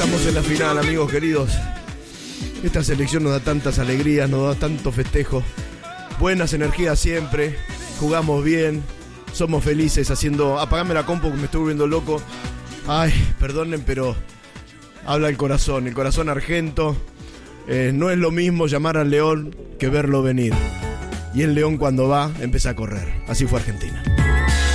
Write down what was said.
Estamos en la final, amigos queridos. Esta selección nos da tantas alegrías, nos da tanto festejo. Buenas energías siempre. Jugamos bien. Somos felices haciendo... Apagame la compu que me estoy volviendo loco. Ay, perdonen, pero habla el corazón argento. No es lo mismo llamar al león que verlo venir. Y el león cuando va empieza a correr. Así fue Argentina.